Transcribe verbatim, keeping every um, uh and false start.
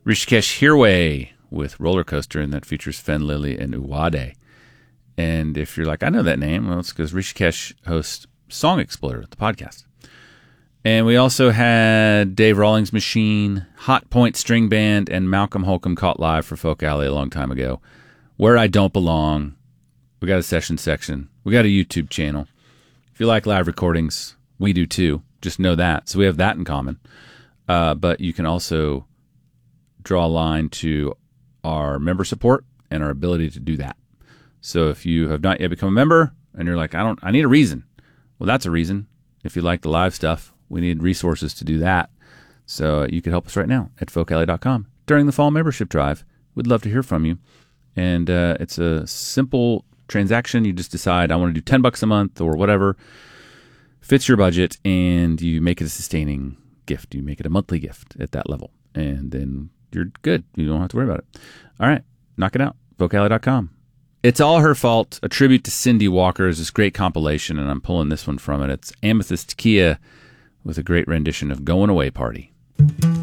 Rishikesh Hirway with Roller Coaster, and that features Fen Lily and Uwade. And if you're like, I know that name, well, it's because Rishikesh hosts Song Exploder, the podcast. And we also had Dave Rawlings Machine, Hot Point String Band, and Malcolm Holcomb caught live for Folk Alley a long time ago. Where I Don't Belong. We got a session section. We got a YouTube channel. If you like live recordings, we do too. Just know that. So we have that in common. Uh, but you can also draw a line to our member support and our ability to do that. So if you have not yet become a member and you're like, I don't, I need a reason. Well, that's a reason. If you like the live stuff, we need resources to do that. So you can help us right now at folk alley dot com during the fall membership drive. We'd love to hear from you. And uh, it's a simple transaction. You just decide, I want to do ten bucks a month or whatever fits your budget, and you make it a sustaining gift. You make it a monthly gift at that level, and then you're good. You don't have to worry about it. All right, knock it out. folk alley dot com. It's All Her Fault, a tribute to Cindy Walker, is this great compilation, and I'm pulling this one from it. It's Amethyst Kia with a great rendition of Going Away Party.